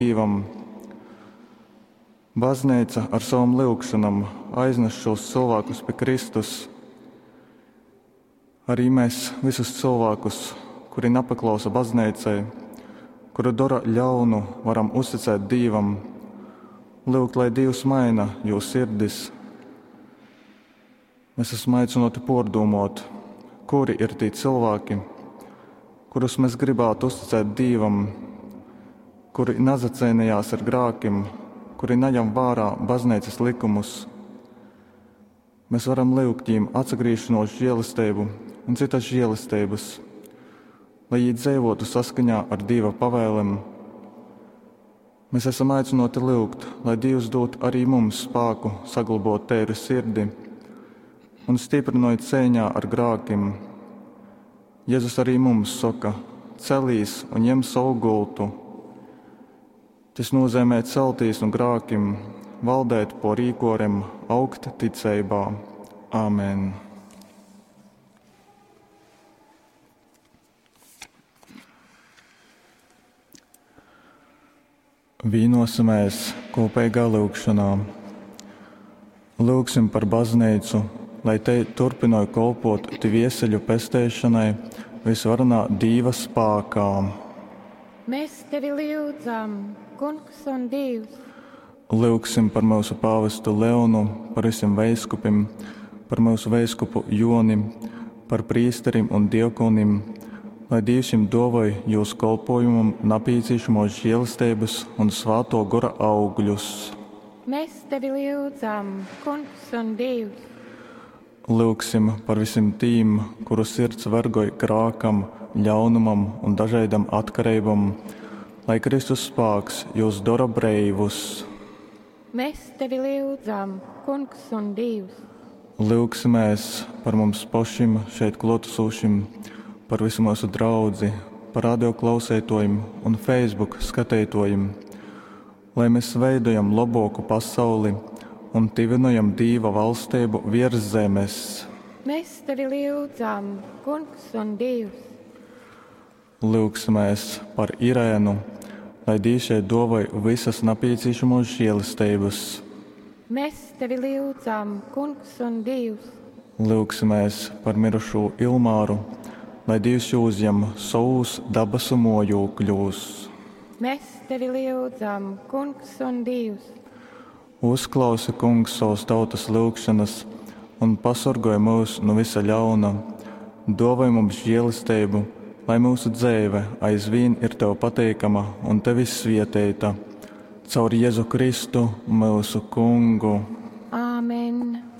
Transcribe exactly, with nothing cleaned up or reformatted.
Dievam. Baznīca ar savam lūgšanam aiznes šos cilvēkus pie Kristus. Arī mēs visus cilvēkus, kuri nepaklausa baznīcai, kuri dara ļaunu, varam uzticēt Dievam, lūgt, lai Dievs maina jūsu sirdis. Mēs esam aicināti pārdomāt, kuri ir tie cilvēki, kurus mēs gribētu uzticēt Dievam, kuri nezacīnījās ar grākiem, kuri neņem vērā baznīcas likumus. Mēs varam lūgt viņiem atsagriešanos žēlastību un citas žēlastības, lai viņi dzīvotu saskaņā ar Dieva pavēlēm. Mēs esam aicināti lūgt, lai Dievs dod arī mums spēku saglabāt tēru sirdi un stiprinot cīņā ar grākiem. Jēzus arī mums saka: celīs un ņem savu gultu. Tas nozīmē celtīs no grākiem, valdēt po rīkoriem, augt ticībā. Āmen. Vīnosimies kopīgā lūgšanā. Lūgsim par baznīcu, lai te turpināja kalpot vieseļu pestēšanai visvarenā Dieva spēkā. Mēs tevi lūdzam, Kungs un Dievs. Lūgsim par mūsu pāvestu Leonu, par visiem veiskupiem, par mūsu veiskupu Joni, par prīsterim un diakonim, lai Dievs jums dāvāj jūsu kalpojumam nepieciešamos žēlastības un svēto gara augļus. Mēs tevi lūdzam, Kungs un Dievs. Lūgsim par visiem tiem, kuru sirds vergoja grākam, ļaunumam un dažādam atkarībam, lai Kristus spēks jūs dara breivus. Mēs tevi lūdzam, Kungs un Dievs. Lūgsimies par mums pašiem šeit klātesošiem, par visu mūsu draudzi, par radio klausētojiem un Facebook skatītojiem, lai mēs veidojam labāku pasauli un tivinojam Dieva valstību virs zemes. Mēs tevi lūdzam, Kungs un Dievs. Lūgsimies par Irēnu, lai Dievs šeit dāvāj visas nepieciešamos žēlastības. Mēs tevi lūdzam, Kungs un Dievs. Lūgsimies par mirušo Ilmāru, lai Dievs uzņem savus dabasu mojokļus. Mēs tevi lūdzam, Kungs un Dievs. Uzklausi, Kungs, savas tautas lūgšanas un pasargāj mūs no visa ļauna. Dāvāj mums žēlastību, lai mūsu dzīve aizvien ir tev pateikama un tevi svētīta. Caur Jēzu Kristu, mūsu Kungu. Āmen.